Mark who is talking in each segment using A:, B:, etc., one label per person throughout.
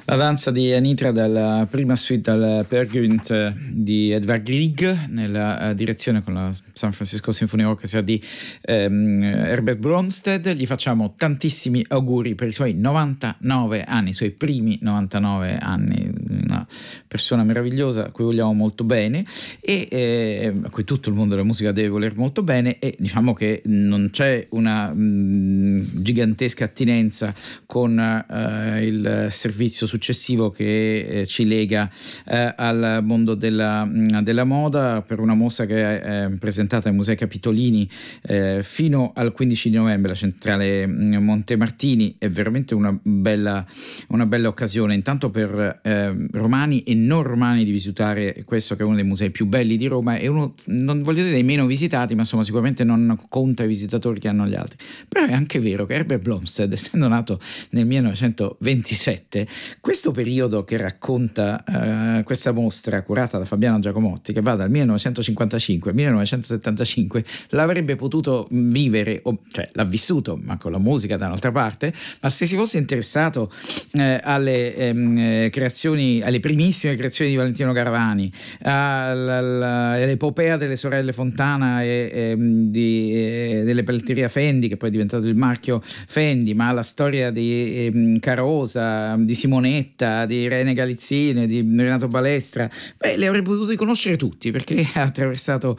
A: La danza di Anitra dalla prima suite al Peer Gynt di Edvard Grieg, nella direzione con la San Francisco Symphony Orchestra di Herbert Bromstead. Gli facciamo tantissimi auguri per i suoi 99 anni, i suoi primi 99 anni, una persona meravigliosa a cui vogliamo molto bene e a cui tutto il mondo della musica deve voler molto bene, e diciamo che non c'è una gigantesca attinenza con il servizio successivo che ci lega al mondo della moda, per una mostra che è presentata ai Musei Capitolini fino al 15 di novembre, la centrale Montemartini. È veramente una bella occasione, intanto per romani e non romani, di visitare questo che è uno dei musei più belli di Roma, e uno, non voglio dire dei meno visitati, ma insomma sicuramente non conta i visitatori che hanno gli altri. Però è anche vero che Herbert Blomstead, essendo nato nel 1927, questo periodo che racconta questa mostra curata da Fabiano Giacomotti, che va dal 1955 al 1975, l'avrebbe potuto vivere, cioè l'ha vissuto, ma con la musica da un'altra parte. Ma se si fosse interessato alle creazioni, alle primissime creazioni di Valentino Garavani, all'epopea delle sorelle Fontana e delle pelletteria Fendi, che poi è diventato il marchio Fendi, ma alla storia di Carosa, di Simonetta, di Irene Galizzine, di Renato Balestra, le avrei potuti conoscere tutti, perché ha attraversato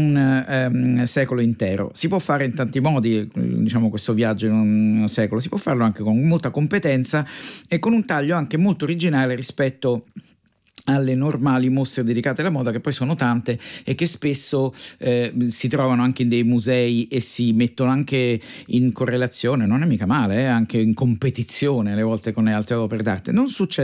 A: un secolo intero. Si può fare in tanti modi, diciamo, questo viaggio in un secolo. Si può farlo anche con molta competenza e con un taglio anche molto originale rispetto alle normali mostre dedicate alla moda, che poi sono tante e che spesso si trovano anche in dei musei e si mettono anche in correlazione, non è mica male, anche in competizione alle volte con le altre opere d'arte. Non succede